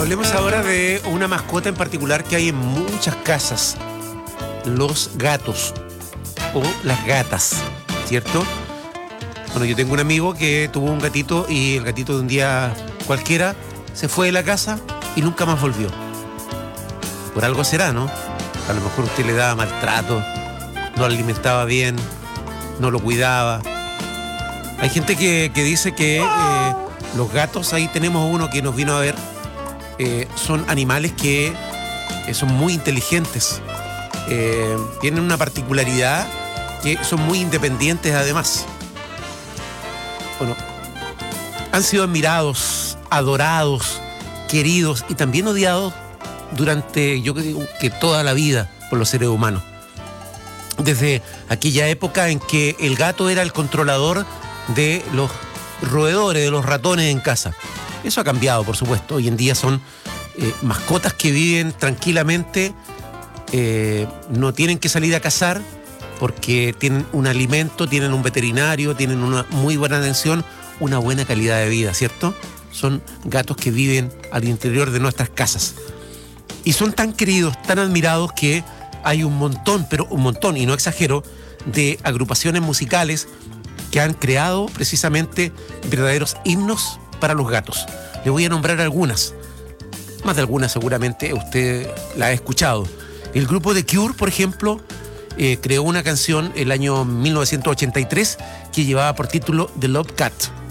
Hablemos ahora de una mascota en particular que hay en muchas casas: los gatos o las gatas, ¿cierto? Bueno, yo tengo un amigo que tuvo un gatito y el gatito de un día cualquiera se fue de la casa y nunca más volvió. Por algo será, ¿no? A lo mejor usted le daba maltrato, no lo alimentaba bien, no lo cuidaba. Hay gente que dice que los gatos, ahí tenemos uno que nos vino a ver, son animales que son muy inteligentes, tienen una particularidad que son muy independientes además. Bueno, han sido admirados, adorados, queridos y también odiados durante, yo creo que toda la vida, por los seres humanos. Desde aquella época en que el gato era el controlador de los roedores, de los ratones en casa. Eso ha cambiado, por supuesto. Hoy en día son mascotas que viven tranquilamente, no tienen que salir a cazar porque tienen un alimento, tienen un veterinario, tienen una muy buena atención, una buena calidad de vida, ¿cierto? Son gatos que viven al interior de nuestras casas. Y son tan queridos, tan admirados que hay un montón, pero un montón, y no exagero, de agrupaciones musicales que han creado precisamente verdaderos himnos para los gatos. Le voy a nombrar algunas. Más de algunas seguramente usted la ha escuchado. El grupo The Cure, por ejemplo, creó una canción el año 1983 que llevaba por título The Love Cat.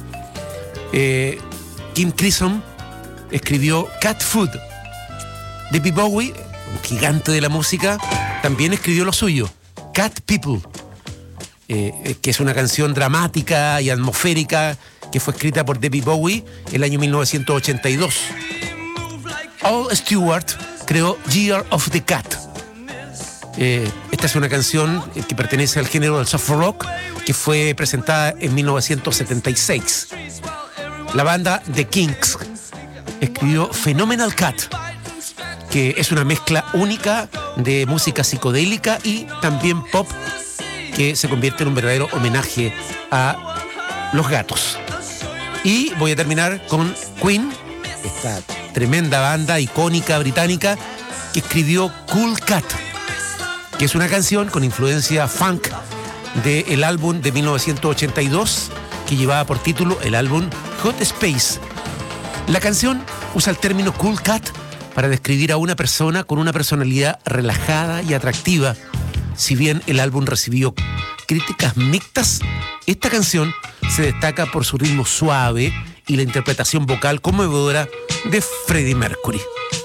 Kim Crimson escribió Cat Food. David Bowie, un gigante de la música, también escribió lo suyo, Cat People, que es una canción dramática y atmosférica que fue escrita por David Bowie el año 1982. Al Stewart creó Year of the Cat. Esta es una canción que pertenece al género del soft rock, que fue presentada en 1976. La banda The Kinks escribió Phenomenal Cat, que es una mezcla única de música psicodélica y también pop, que se convierte en un verdadero homenaje a los gatos. Y voy a terminar con Queen, esta tremenda banda icónica británica, que escribió Cool Cat, que es una canción con influencia funk del álbum de 1982 que llevaba por título el álbum Hot Space. La canción usa el término Cool Cat para describir a una persona con una personalidad relajada y atractiva. Si bien el álbum recibió críticas mixtas, esta canción se destaca por su ritmo suave y la interpretación vocal conmovedora de Freddie Mercury.